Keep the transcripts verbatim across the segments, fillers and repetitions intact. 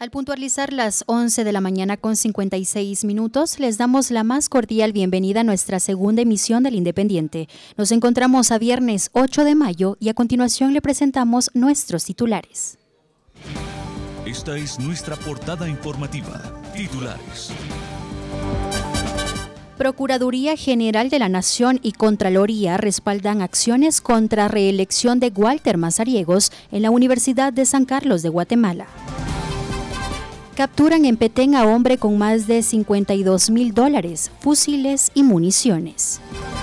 Al puntualizar las once de la mañana con cincuenta y seis minutos, les damos la más cordial bienvenida a nuestra segunda emisión del Independiente. Nos encontramos a viernes ocho de mayo y a continuación le presentamos nuestros titulares. Esta es nuestra portada informativa. Titulares. Procuraduría General de la Nación y Contraloría respaldan acciones contra reelección de Walter Mazariegos en la Universidad de San Carlos de Guatemala. Capturan en Petén a hombre con más de cincuenta y dos mil dólares, fusiles y municiones.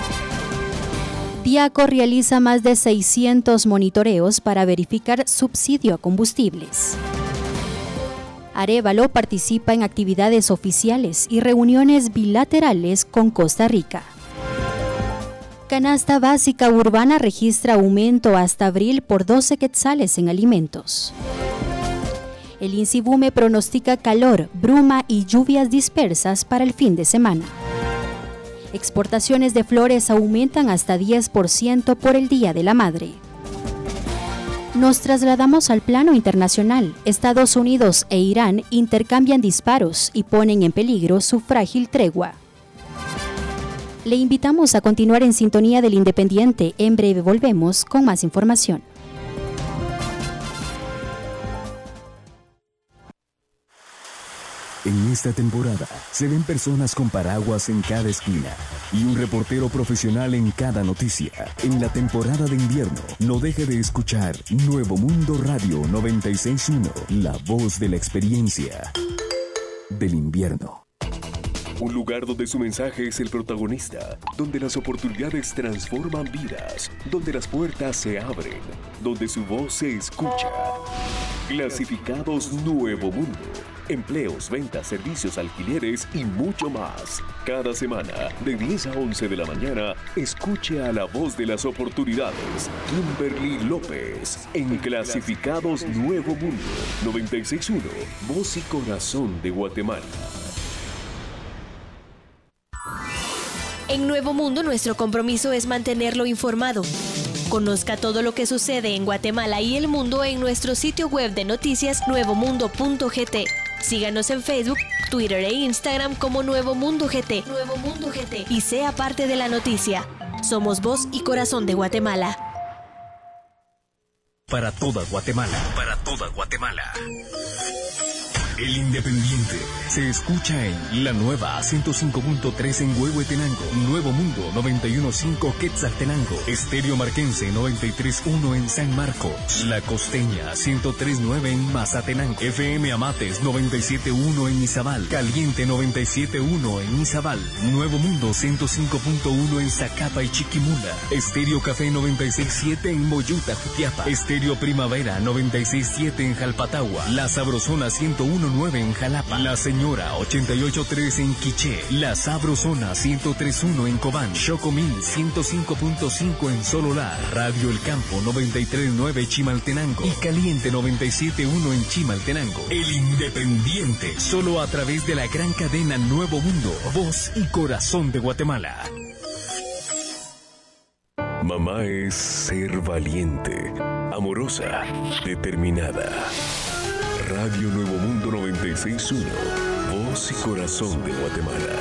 Diaco realiza más de seiscientos monitoreos para verificar subsidio a combustibles. Arévalo participa en actividades oficiales y reuniones bilaterales con Costa Rica. Canasta básica urbana registra aumento hasta abril por doce quetzales en alimentos. El INSIBUME pronostica calor, bruma y lluvias dispersas para el fin de semana. Exportaciones de flores aumentan hasta diez por ciento por el Día de la Madre. Nos trasladamos al plano internacional. Estados Unidos e Irán intercambian disparos y ponen en peligro su frágil tregua. Le invitamos a continuar en sintonía del Independiente. En breve volvemos con más información. En esta temporada se ven personas con paraguas en cada esquina y un reportero profesional en cada noticia. En la temporada de invierno, no deje de escuchar Nuevo Mundo Radio noventa y seis punto uno, la voz de la experiencia del invierno. Un lugar donde su mensaje es el protagonista, donde las oportunidades transforman vidas, donde las puertas se abren, donde su voz se escucha. Clasificados Nuevo Mundo. Empleos, ventas, servicios, alquileres y mucho más. Cada semana, de diez a once de la mañana, escuche a la voz de las oportunidades, Kimberly López, en Clasificados Nuevo Mundo, noventa y seis punto uno, voz y corazón de Guatemala. En Nuevo Mundo, nuestro compromiso es mantenerlo informado. Conozca todo lo que sucede en Guatemala y el mundo en nuestro sitio web de noticias nuevo mundo punto g t. Síganos en Facebook, Twitter e Instagram como Nuevo Mundo G T. Nuevo Mundo G T. Y sea parte de la noticia. Somos voz y corazón de Guatemala. Para toda Guatemala. Para toda Guatemala. El Independiente se escucha en la nueva ciento cinco punto tres en Huehuetenango, Nuevo Mundo noventa y uno punto cinco Quetzaltenango, Estéreo Marquense noventa y tres punto uno en San Marcos, La Costeña ciento tres punto nueve en Mazatenango, F M Amates noventa y siete punto uno en Izabal, Caliente noventa y siete punto uno en Izabal, Nuevo Mundo ciento cinco punto uno en Zacapa y Chiquimula, Estéreo Café noventa y seis punto siete en Moyuta, Jutiapa, Estéreo Primavera noventa y seis punto siete en Jalpatagua, La Sabrosona ciento uno punto nueve en Jalapa, La Señora ochenta y ocho punto tres en Quiché, La Sabrosona ciento tres punto uno en Cobán, Chocomil ciento cinco punto cinco en Sololá, Radio El Campo noventa y tres punto nueve Chimaltenango y Caliente noventa y siete punto uno en Chimaltenango. El Independiente, solo a través de la gran cadena Nuevo Mundo, voz y corazón de Guatemala. Mamá es ser valiente, amorosa, determinada. Radio Nuevo Mundo noventa y seis punto uno, voz y corazón de Guatemala.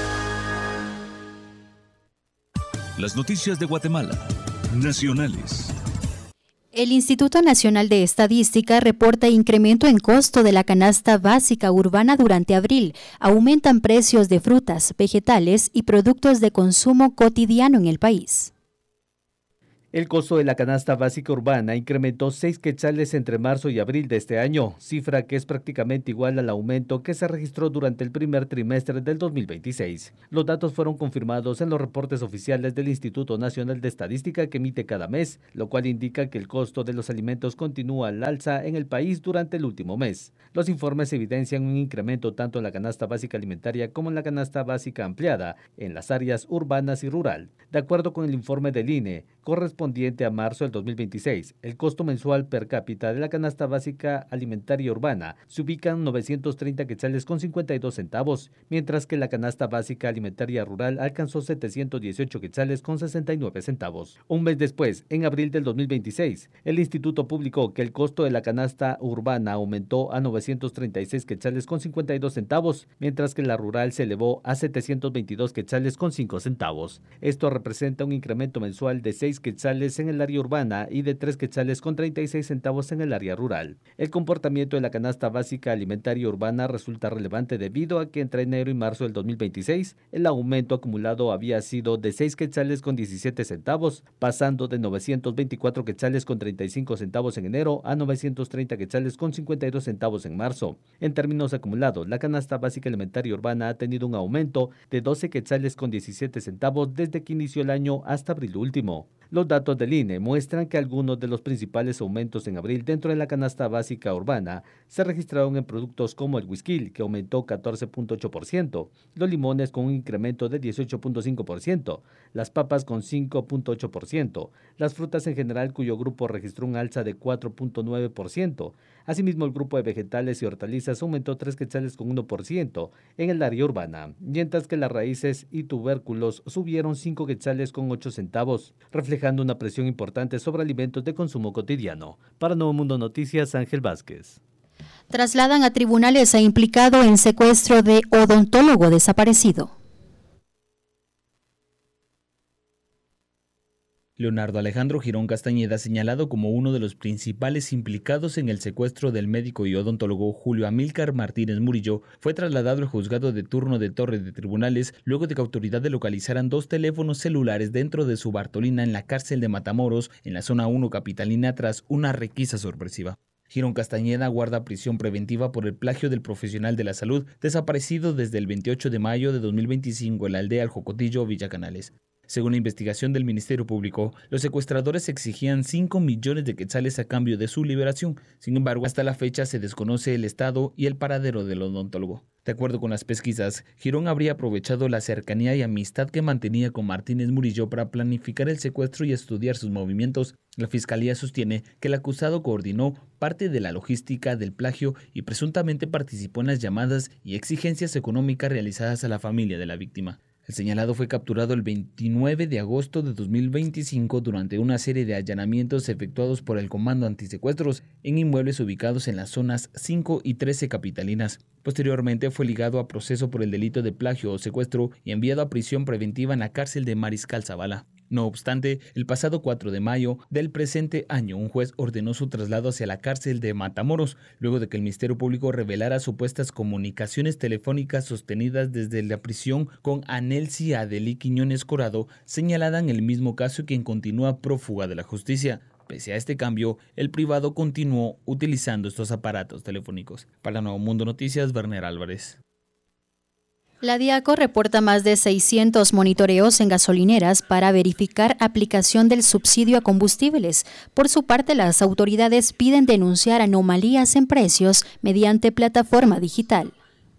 Las noticias de Guatemala, nacionales. El Instituto Nacional de Estadística reporta incremento en costo de la canasta básica urbana durante abril. Aumentan precios de frutas, vegetales y productos de consumo cotidiano en el país. El costo de la canasta básica urbana incrementó seis quetzales entre marzo y abril de este año, cifra que es prácticamente igual al aumento que se registró durante el primer trimestre del dos mil veintiséis. Los datos fueron confirmados en los reportes oficiales del Instituto Nacional de Estadística que emite cada mes, lo cual indica que el costo de los alimentos continúa al alza en el país durante el último mes. Los informes evidencian un incremento tanto en la canasta básica alimentaria como en la canasta básica ampliada en las áreas urbanas y rural. De acuerdo con el informe del I N E, correspondiente a marzo del dos mil veintiséis. El costo mensual per cápita de la canasta básica alimentaria urbana se ubica en novecientos treinta quetzales con cincuenta y dos centavos, mientras que la canasta básica alimentaria rural alcanzó setecientos dieciocho quetzales con sesenta y nueve centavos. Un mes después, en abril del dos mil veintiséis, el instituto publicó que el costo de la canasta urbana aumentó a novecientos treinta y seis quetzales con cincuenta y dos centavos, mientras que la rural se elevó a setecientos veintidós quetzales con cinco centavos. Esto representa un incremento mensual de seis quetzales en el área urbana y de tres quetzales con treinta y seis centavos en el área rural. El comportamiento de la canasta básica alimentaria urbana resulta relevante debido a que entre enero y marzo del dos mil veintiséis el aumento acumulado había sido de seis quetzales con diecisiete centavos, pasando de novecientos veinticuatro quetzales con treinta y cinco centavos en enero a novecientos treinta quetzales con cincuenta y dos centavos en marzo. En términos acumulados, la canasta básica alimentaria urbana ha tenido un aumento de doce quetzales con diecisiete centavos desde que inició el año hasta abril último. Los datos del I N E muestran que algunos de los principales aumentos en abril dentro de la canasta básica urbana se registraron en productos como el whisky, que aumentó catorce punto ocho por ciento, los limones con un incremento de dieciocho punto cinco por ciento, las papas con cinco punto ocho por ciento, las frutas en general cuyo grupo registró un alza de cuatro punto nueve por ciento. Asimismo, el grupo de vegetales y hortalizas aumentó tres quetzales con uno por ciento en el área urbana, mientras que las raíces y tubérculos subieron cinco quetzales con ocho centavos, reflejando una presión importante sobre alimentos de consumo cotidiano. Para Nuevo Mundo Noticias, Ángel Vázquez. Trasladan a tribunales a implicado en secuestro de odontólogo desaparecido. Leonardo Alejandro Girón Castañeda, señalado como uno de los principales implicados en el secuestro del médico y odontólogo Julio Amílcar Martínez Murillo, fue trasladado al juzgado de turno de Torre de Tribunales luego de que autoridades localizaran dos teléfonos celulares dentro de su Bartolina en la cárcel de Matamoros, en la zona uno capitalina, tras una requisa sorpresiva. Girón Castañeda guarda prisión preventiva por el plagio del profesional de la salud desaparecido desde el veintiocho de mayo de dos mil veinticinco en la aldea El Jocotillo, Villa Canales. Según la investigación del Ministerio Público, los secuestradores exigían cinco millones de quetzales a cambio de su liberación. Sin embargo, hasta la fecha se desconoce el estado y el paradero del odontólogo. De acuerdo con las pesquisas, Girón habría aprovechado la cercanía y amistad que mantenía con Martínez Murillo para planificar el secuestro y estudiar sus movimientos. La Fiscalía sostiene que el acusado coordinó parte de la logística del plagio y presuntamente participó en las llamadas y exigencias económicas realizadas a la familia de la víctima. El señalado fue capturado el veintinueve de agosto de dos mil veinticinco durante una serie de allanamientos efectuados por el Comando Antisecuestros en inmuebles ubicados en las zonas cinco y trece capitalinas. Posteriormente fue ligado a proceso por el delito de plagio o secuestro y enviado a prisión preventiva en la cárcel de Mariscal Zavala. No obstante, el pasado cuatro de mayo del presente año, un juez ordenó su traslado hacia la cárcel de Matamoros, luego de que el Ministerio Público revelara supuestas comunicaciones telefónicas sostenidas desde la prisión con Anelsi Adeli Quiñones Corado, señalada en el mismo caso y quien continúa prófuga de la justicia. Pese a este cambio, el privado continuó utilizando estos aparatos telefónicos. Para Nuevo Mundo Noticias, Werner Álvarez. La DIACO reporta más de seiscientos monitoreos en gasolineras para verificar aplicación del subsidio a combustibles. Por su parte, las autoridades piden denunciar anomalías en precios mediante plataforma digital.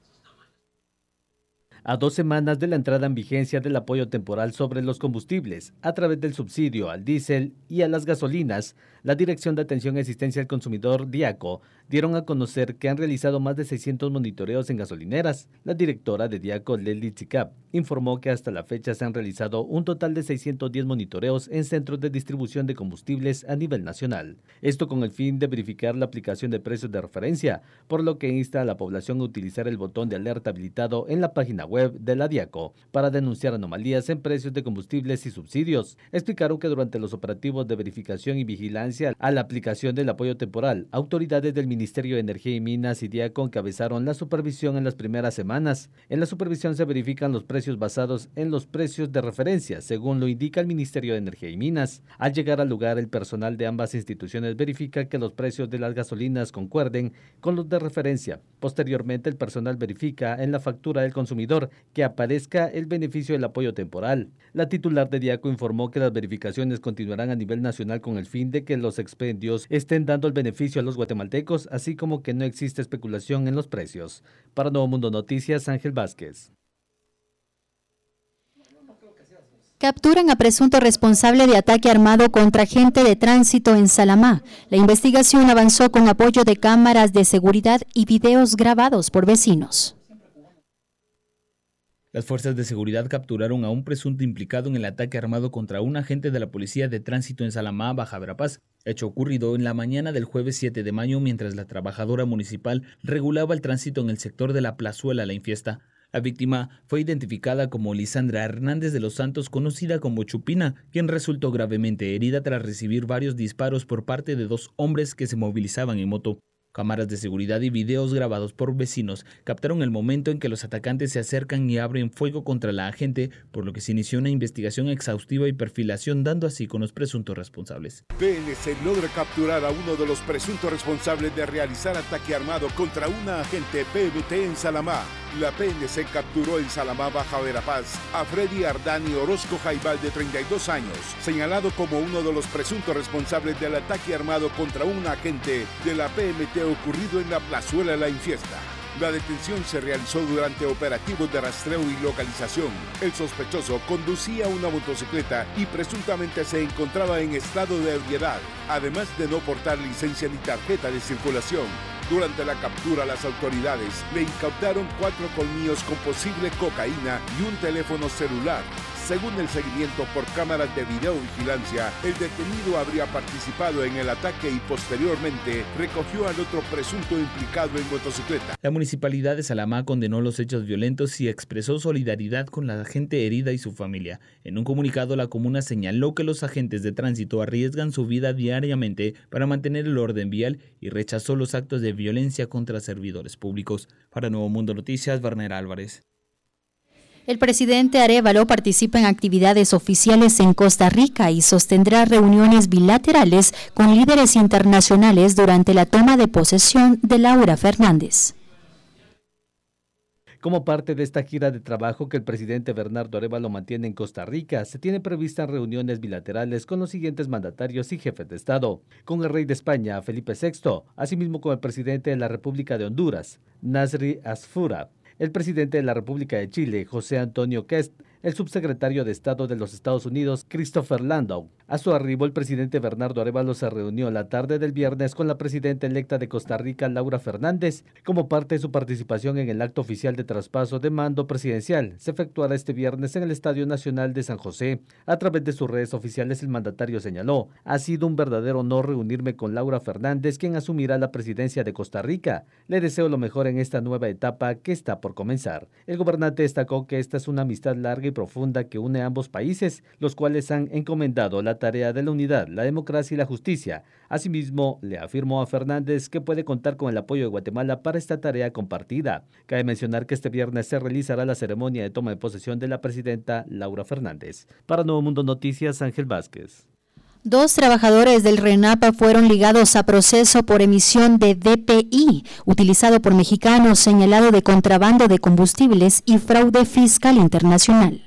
A dos semanas de la entrada en vigencia del apoyo temporal sobre los combustibles, a través del subsidio al diésel y a las gasolinas, la Dirección de Atención y Asistencia al Consumidor, DIACO, dieron a conocer que han realizado más de seiscientos monitoreos en gasolineras. La directora de DIACO, Lely Tzicap, informó que hasta la fecha se han realizado un total de seiscientos diez monitoreos en centros de distribución de combustibles a nivel nacional. Esto con el fin de verificar la aplicación de precios de referencia, por lo que insta a la población a utilizar el botón de alerta habilitado en la página web de la DIACO para denunciar anomalías en precios de combustibles y subsidios. Explicaron que durante los operativos de verificación y vigilancia a la aplicación del apoyo temporal, autoridades del Ministerio de Energía y Minas y DIACO encabezaron la supervisión en las primeras semanas. En la supervisión se verifican los precios basados en los precios de referencia, según lo indica el Ministerio de Energía y Minas. Al llegar al lugar, el personal de ambas instituciones verifica que los precios de las gasolinas concuerden con los de referencia. Posteriormente, el personal verifica en la factura del consumidor que aparezca el beneficio del apoyo temporal. La titular de DIACO informó que las verificaciones continuarán a nivel nacional con el fin de que los expendios estén dando el beneficio a los guatemaltecos, así como que no existe especulación en los precios. Para Nuevo Mundo Noticias, Ángel Vázquez. Capturan a presunto responsable de ataque armado contra agente de tránsito en Salamá. La investigación avanzó con apoyo de cámaras de seguridad y videos grabados por vecinos. Las fuerzas de seguridad capturaron a un presunto implicado en el ataque armado contra un agente de la Policía de Tránsito en Salamá, Baja Verapaz, hecho ocurrido en la mañana del jueves siete de mayo mientras la trabajadora municipal regulaba el tránsito en el sector de la Plazuela La Infiesta. La víctima fue identificada como Lisandra Hernández de los Santos, conocida como Chupina, quien resultó gravemente herida tras recibir varios disparos por parte de dos hombres que se movilizaban en moto. Cámaras de seguridad y videos grabados por vecinos captaron el momento en que los atacantes se acercan y abren fuego contra la agente, por lo que se inició una investigación exhaustiva y perfilación, dando así con los presuntos responsables. P N C logra capturar a uno de los presuntos responsables de realizar ataque armado contra una agente P M T en Salamá. La P N C capturó en Salamá, Baja Verapaz, a Freddy Ardani Orozco Jaibal, de treinta y dos años, señalado como uno de los presuntos responsables del ataque armado contra un agente de la P M T ocurrido en la Plazuela La Infiesta. La detención se realizó durante operativos de rastreo y localización. El sospechoso conducía una motocicleta y presuntamente se encontraba en estado de ebriedad, además de no portar licencia ni tarjeta de circulación. Durante la captura, las autoridades le incautaron cuatro colmillos con posible cocaína y un teléfono celular. Según el seguimiento por cámaras de videovigilancia, el detenido habría participado en el ataque y posteriormente recogió al otro presunto implicado en motocicleta. La municipalidad de Salamá condenó los hechos violentos y expresó solidaridad con la gente herida y su familia. En un comunicado, la comuna señaló que los agentes de tránsito arriesgan su vida diariamente para mantener el orden vial y rechazó los actos de violencia contra servidores públicos. Para Nuevo Mundo Noticias, Bernera Álvarez. El presidente Arévalo participa en actividades oficiales en Costa Rica y sostendrá reuniones bilaterales con líderes internacionales durante la toma de posesión de Laura Fernández. Como parte de esta gira de trabajo que el presidente Bernardo Arévalo mantiene en Costa Rica, se tiene previstas reuniones bilaterales con los siguientes mandatarios y jefes de Estado: con el rey de España, Felipe sexto, asimismo con el presidente de la República de Honduras, Nasri Asfura, el presidente de la República de Chile, José Antonio Kest, el subsecretario de Estado de los Estados Unidos, Christopher Landau. A su arribo, el presidente Bernardo Arévalo se reunió la tarde del viernes con la presidenta electa de Costa Rica, Laura Fernández, como parte de su participación en el acto oficial de traspaso de mando presidencial. Se efectuará este viernes en el Estadio Nacional de San José. A través de sus redes oficiales, el mandatario señaló: ha sido un verdadero honor reunirme con Laura Fernández, quien asumirá la presidencia de Costa Rica. Le deseo lo mejor en esta nueva etapa que está por comenzar. El gobernante destacó que esta es una amistad larga y profunda que une a ambos países, los cuales han encomendado la tarea de la unidad, la democracia y la justicia. Asimismo, le afirmó a Fernández que puede contar con el apoyo de Guatemala para esta tarea compartida. Cabe mencionar que este viernes se realizará la ceremonia de toma de posesión de la presidenta Laura Fernández. Para Nuevo Mundo Noticias, Ángel Vázquez. Dos trabajadores del RENAP fueron ligados a proceso por emisión de D P I, utilizado por mexicanos, señalado de contrabando de combustibles y fraude fiscal internacional.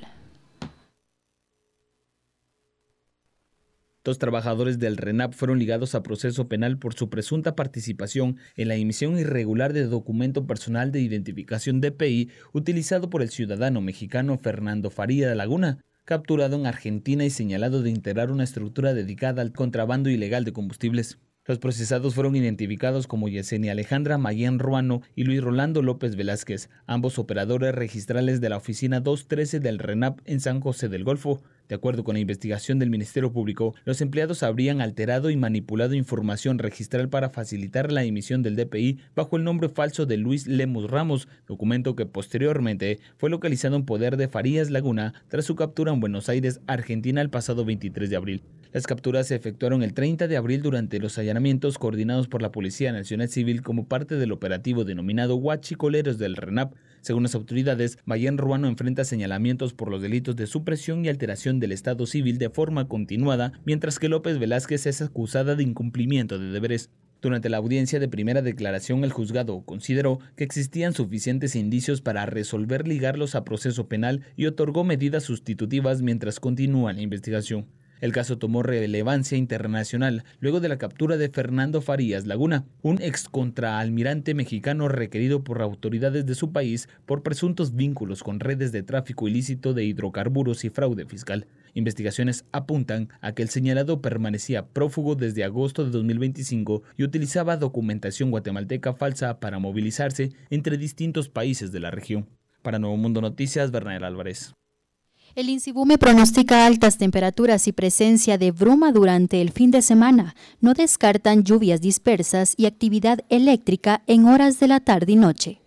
Dos trabajadores del RENAP fueron ligados a proceso penal por su presunta participación en la emisión irregular de documento personal de identificación D P I utilizado por el ciudadano mexicano Fernando Faría Laguna, capturado en Argentina y señalado de integrar una estructura dedicada al contrabando ilegal de combustibles. Los procesados fueron identificados como Yesenia Alejandra Mayén Ruano y Luis Rolando López Velázquez, ambos operadores registrales de la oficina doscientos trece del RENAP en San José del Golfo. De acuerdo con la investigación del Ministerio Público, los empleados habrían alterado y manipulado información registral para facilitar la emisión del D P I bajo el nombre falso de Luis Lemus Ramos, documento que posteriormente fue localizado en poder de Farías Laguna tras su captura en Buenos Aires, Argentina, el pasado veintitrés de abril. Las capturas se efectuaron el treinta de abril durante los allanamientos coordinados por la Policía Nacional Civil como parte del operativo denominado Huachicoleros del RENAP. Según las autoridades, Mayén Ruano enfrenta señalamientos por los delitos de supresión y alteración del Estado civil de forma continuada, mientras que López Velázquez es acusada de incumplimiento de deberes. Durante la audiencia de primera declaración, el juzgado consideró que existían suficientes indicios para resolver ligarlos a proceso penal y otorgó medidas sustitutivas mientras continúa la investigación. El caso tomó relevancia internacional luego de la captura de Fernando Farías Laguna, un ex contraalmirante mexicano requerido por autoridades de su país por presuntos vínculos con redes de tráfico ilícito de hidrocarburos y fraude fiscal. Investigaciones apuntan a que el señalado permanecía prófugo desde agosto de dos mil veinticinco y utilizaba documentación guatemalteca falsa para movilizarse entre distintos países de la región. Para Nuevo Mundo Noticias, Bernal Álvarez. El INSIBUME pronostica altas temperaturas y presencia de bruma durante el fin de semana. No descartan lluvias dispersas y actividad eléctrica en horas de la tarde y noche.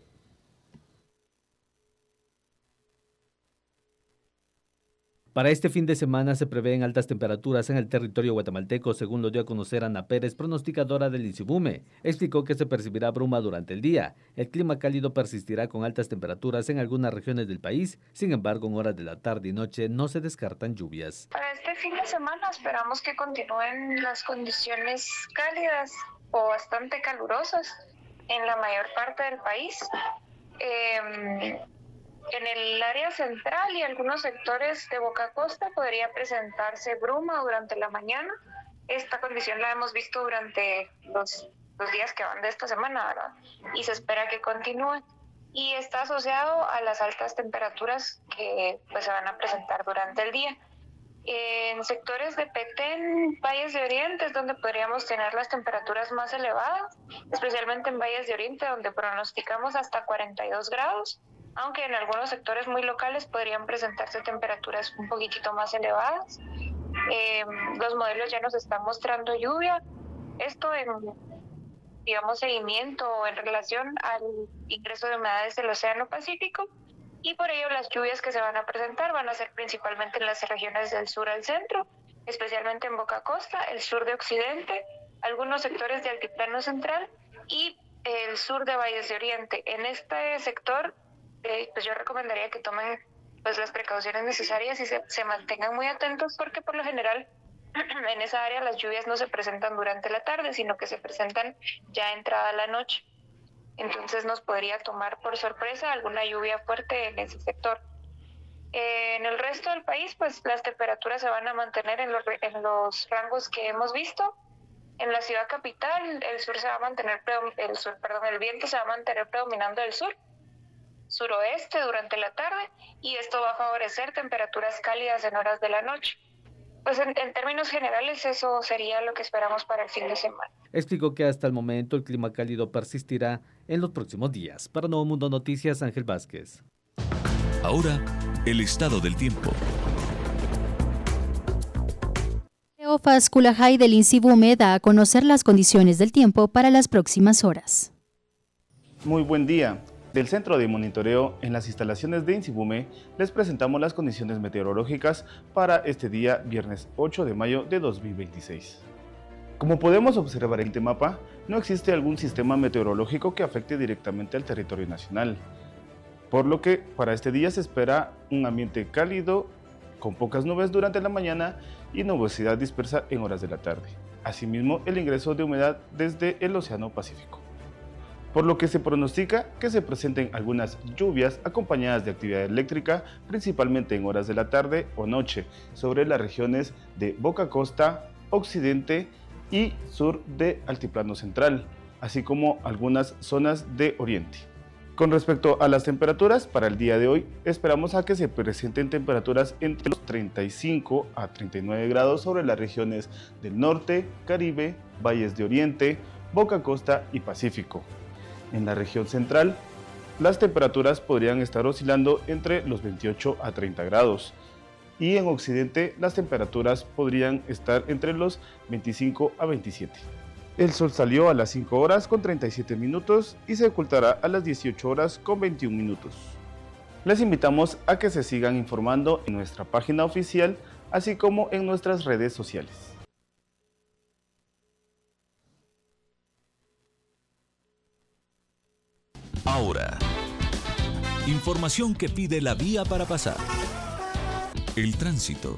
Para este fin de semana se prevén altas temperaturas en el territorio guatemalteco, según lo dio a conocer Ana Pérez, pronosticadora del INSIBUME. Explicó que se percibirá bruma durante el día. El clima cálido persistirá con altas temperaturas en algunas regiones del país. Sin embargo, en horas de la tarde y noche no se descartan lluvias. Para este fin de semana esperamos que continúen las condiciones cálidas o bastante calurosas en la mayor parte del país. Eh, En el área central y algunos sectores de Boca Costa podría presentarse bruma durante la mañana. Esta condición la hemos visto durante los, los días que van de esta semana, ¿verdad? Y se espera que continúe. Y está asociado a las altas temperaturas que pues, se van a presentar durante el día. En sectores de Petén, Valles de Oriente, es donde podríamos tener las temperaturas más elevadas, especialmente en Valles de Oriente, donde pronosticamos hasta cuarenta y dos grados. Aunque en algunos sectores muy locales podrían presentarse temperaturas un poquitito más elevadas. Eh, los modelos ya nos están mostrando lluvia. Esto en, digamos, seguimiento en relación al ingreso de humedades del Océano Pacífico. Y por ello las lluvias que se van a presentar van a ser principalmente en las regiones del sur al centro, especialmente en Boca Costa, el sur de Occidente, algunos sectores de Altiplano Central y el sur de Valles de Oriente. En este sector, Eh, pues yo recomendaría que tomen pues las precauciones necesarias y se, se mantengan muy atentos porque por lo general en esa área las lluvias no se presentan durante la tarde, sino que se presentan ya entrada la noche. Entonces nos podría tomar por sorpresa alguna lluvia fuerte en ese sector. Eh, en el resto del país, pues las temperaturas se van a mantener en los, en los rangos que hemos visto. En la ciudad capital, el sur se va a mantener, el sur, perdón, el viento se va a mantener predominando del sur. Suroeste durante la tarde y esto va a favorecer temperaturas cálidas en horas de la noche. Pues en, en términos generales eso sería lo que esperamos para el fin de semana. Explicó que hasta el momento el clima cálido persistirá en los próximos días. Para Nuevo Mundo Noticias, Ángel Vázquez. Ahora, el estado del tiempo. Cleofas Culajay del INSIBUME da a conocer las condiciones del tiempo para las próximas horas. Muy buen día. Del Centro de Monitoreo en las instalaciones de INSIBUME les presentamos las condiciones meteorológicas para este día, viernes ocho de mayo de dos mil veintiséis. Como podemos observar en el mapa, no existe algún sistema meteorológico que afecte directamente al territorio nacional, por lo que para este día se espera un ambiente cálido, con pocas nubes durante la mañana y nubosidad dispersa en horas de la tarde. Asimismo, el ingreso de humedad desde el Océano Pacífico, por lo que se pronostica que se presenten algunas lluvias acompañadas de actividad eléctrica, principalmente en horas de la tarde o noche, sobre las regiones de Boca Costa, Occidente y sur de Altiplano Central, así como algunas zonas de Oriente. Con respecto a las temperaturas, para el día de hoy esperamos a que se presenten temperaturas entre los treinta y cinco a treinta y nueve grados sobre las regiones del norte, Caribe, Valles de Oriente, Boca Costa y Pacífico. En la región central, las temperaturas podrían estar oscilando entre los veintiocho a treinta grados y en Occidente las temperaturas podrían estar entre los veinticinco a veintisiete. El sol salió a las cinco horas con treinta y siete minutos y se ocultará a las dieciocho horas con veintiún minutos. Les invitamos a que se sigan informando en nuestra página oficial, así como en nuestras redes sociales. Ahora, información que pide la vía para pasar. El tránsito.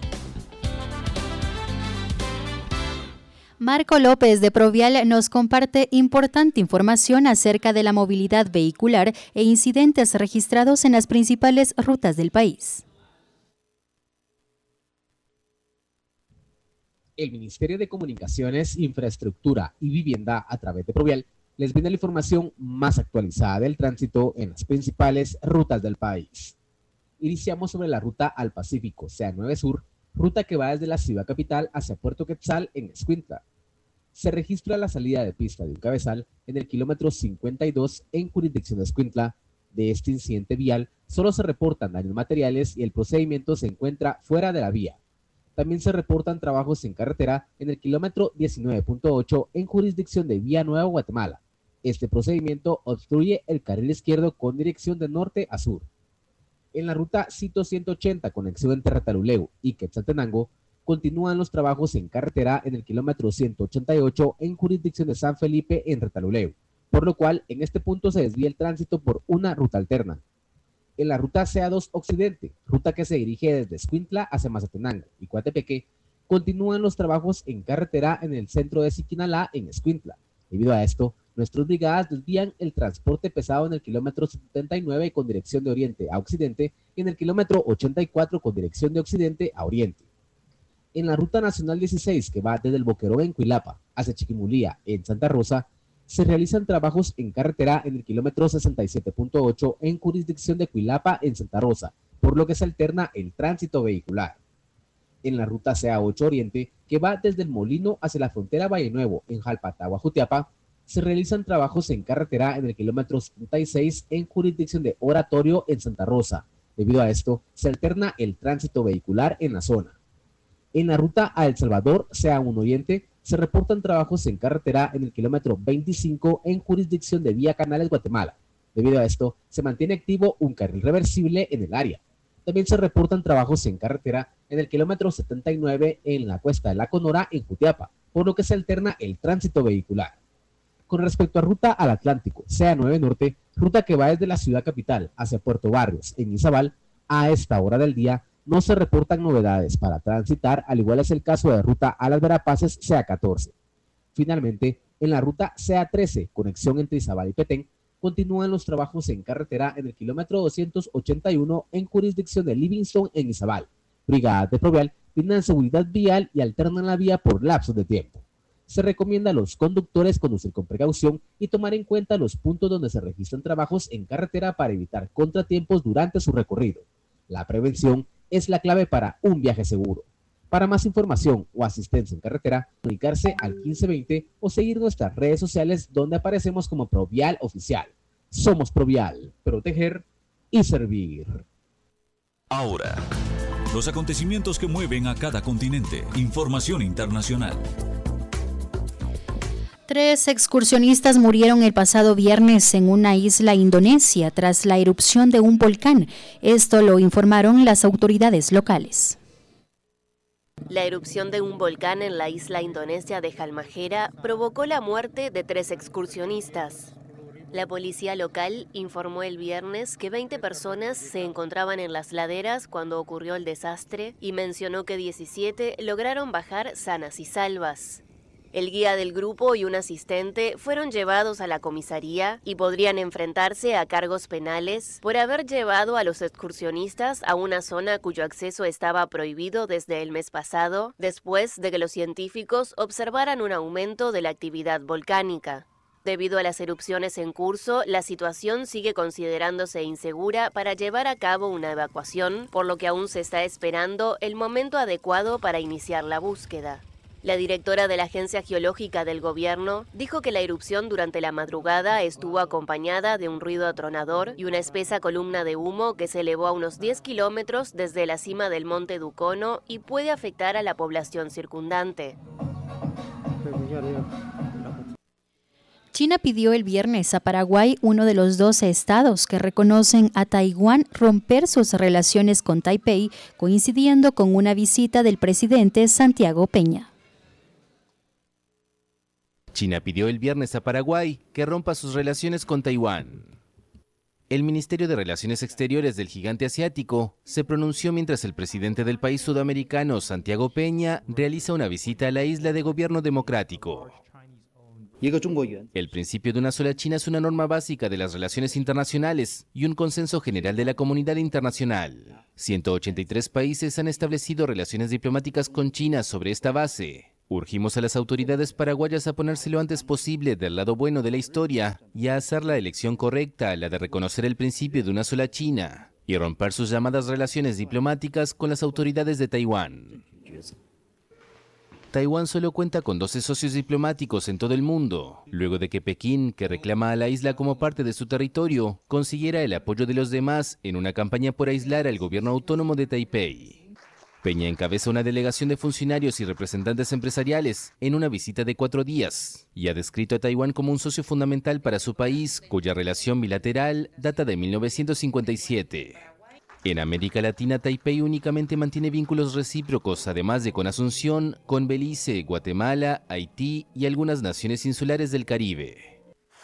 Marco López de Provial nos comparte importante información acerca de la movilidad vehicular e incidentes registrados en las principales rutas del país. El Ministerio de Comunicaciones, Infraestructura y Vivienda, a través de Provial, les brinda la información más actualizada del tránsito en las principales rutas del país. Iniciamos sobre la ruta al Pacífico, C A nueve Sur, ruta que va desde la ciudad capital hacia Puerto Quetzal en Escuintla. Se registra la salida de pista de un cabezal en el kilómetro cincuenta y dos en jurisdicción de Escuintla. De este incidente vial solo se reportan daños materiales y el procedimiento se encuentra fuera de la vía. También se reportan trabajos en carretera en el kilómetro diecinueve punto ocho en jurisdicción de Vía Nueva Guatemala. Este procedimiento obstruye el carril izquierdo con dirección de norte a sur. En la ruta Cito ciento ochenta, conexión entre Retaluleu y Quetzaltenango, continúan los trabajos en carretera en el kilómetro ciento ochenta y ocho en jurisdicción de San Felipe en Retaluleu, por lo cual en este punto se desvía el tránsito por una ruta alterna. En la ruta C A dos Occidente, ruta que se dirige desde Escuintla hacia Mazatenango y Coatepeque, continúan los trabajos en carretera en el centro de Siquinalá en Escuintla. Debido a esto, nuestras brigadas desvían el transporte pesado en el kilómetro setenta y nueve con dirección de oriente a occidente y en el kilómetro ochenta y cuatro con dirección de occidente a oriente. En la ruta nacional dieciséis, que va desde el Boquerón en Cuilapa hacia Chiquimulía en Santa Rosa, se realizan trabajos en carretera en el kilómetro sesenta y siete punto ocho en jurisdicción de Cuilapa en Santa Rosa, por lo que se alterna el tránsito vehicular. En la ruta C A ocho Oriente, que va desde el Molino hacia la frontera Valle Nuevo en Jalpatagua, Jutiapa, se realizan trabajos en carretera en el kilómetro setenta y seis en jurisdicción de Oratorio en Santa Rosa. Debido a esto, se alterna el tránsito vehicular en la zona. En la ruta a El Salvador, C A uno Oriente, se reportan trabajos en carretera en el kilómetro veinticinco en jurisdicción de Vía Canales, Guatemala. Debido a esto, se mantiene activo un carril reversible en el área. También se reportan trabajos en carretera en el kilómetro setenta y nueve en la cuesta de la Conora en Jutiapa, por lo que se alterna el tránsito vehicular. Con respecto a ruta al Atlántico, C A nueve Norte, ruta que va desde la ciudad capital hacia Puerto Barrios en Izabal, a esta hora del día no se reportan novedades para transitar, al igual es el caso de ruta a Las Verapaces C A catorce. Finalmente, en la ruta C A trece, conexión entre Izabal y Petén, continúan los trabajos en carretera en el kilómetro doscientos ochenta y uno en jurisdicción de Livingston en Izabal. Brigadas de Provial brindan seguridad vial y alternan la vía por lapsos de tiempo. Se recomienda a los conductores conducir con precaución y tomar en cuenta los puntos donde se registran trabajos en carretera para evitar contratiempos durante su recorrido. La prevención es la clave para un viaje seguro. Para más información o asistencia en carretera, comunicarse al quince veinte o seguir nuestras redes sociales donde aparecemos como Provial Oficial. Somos Provial, proteger y servir. Ahora, los acontecimientos que mueven a cada continente. Información internacional. Tres excursionistas murieron el pasado viernes en una isla indonesia tras la erupción de un volcán. Esto lo informaron las autoridades locales. La erupción de un volcán en la isla indonesia de Halmahera provocó la muerte de tres excursionistas. La policía local informó el viernes que veinte personas se encontraban en las laderas cuando ocurrió el desastre y mencionó que diecisiete lograron bajar sanas y salvas. El guía del grupo y un asistente fueron llevados a la comisaría y podrían enfrentarse a cargos penales por haber llevado a los excursionistas a una zona cuyo acceso estaba prohibido desde el mes pasado, después de que los científicos observaran un aumento de la actividad volcánica. Debido a las erupciones en curso, la situación sigue considerándose insegura para llevar a cabo una evacuación, por lo que aún se está esperando el momento adecuado para iniciar la búsqueda. La directora de la Agencia Geológica del Gobierno dijo que la erupción durante la madrugada estuvo acompañada de un ruido atronador y una espesa columna de humo que se elevó a unos diez kilómetros desde la cima del monte Ducono y puede afectar a la población circundante. China pidió el viernes a Paraguay, uno de los doce estados que reconocen a Taiwán, romper sus relaciones con Taipei, coincidiendo con una visita del presidente Santiago Peña. China pidió el viernes a Paraguay que rompa sus relaciones con Taiwán. El Ministerio de Relaciones Exteriores del gigante asiático se pronunció mientras el presidente del país sudamericano, Santiago Peña, realiza una visita a la isla de gobierno democrático. El principio de una sola China es una norma básica de las relaciones internacionales y un consenso general de la comunidad internacional. ciento ochenta y tres países han establecido relaciones diplomáticas con China sobre esta base. Urgimos a las autoridades paraguayas a ponerse lo antes posible del lado bueno de la historia y a hacer la elección correcta, la de reconocer el principio de una sola China y romper sus llamadas relaciones diplomáticas con las autoridades de Taiwán. Taiwán solo cuenta con doce socios diplomáticos en todo el mundo, luego de que Pekín, que reclama a la isla como parte de su territorio, consiguiera el apoyo de los demás en una campaña por aislar al gobierno autónomo de Taipei. Peña encabeza una delegación de funcionarios y representantes empresariales en una visita de cuatro días y ha descrito a Taiwán como un socio fundamental para su país, cuya relación bilateral data de mil novecientos cincuenta y siete. En América Latina, Taipei únicamente mantiene vínculos recíprocos, además de con Asunción, con Belice, Guatemala, Haití y algunas naciones insulares del Caribe.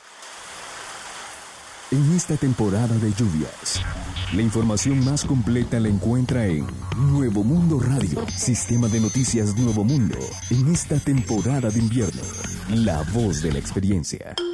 En esta temporada de lluvias, la información más completa la encuentra en Nuevo Mundo Radio, sistema de noticias Nuevo Mundo. En esta temporada de invierno, la voz de la experiencia.